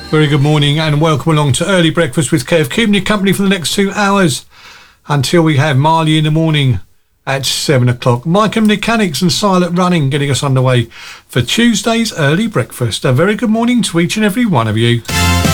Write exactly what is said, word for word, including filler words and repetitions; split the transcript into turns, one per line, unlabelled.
Very good morning and welcome along to Early Breakfast with Kev. Keeping you company for the next two hours until we have Marley in the morning at seven o'clock. Mike and Mechanics and Silent Running getting us underway for Tuesday's Early Breakfast. A very good morning to each and every one of you.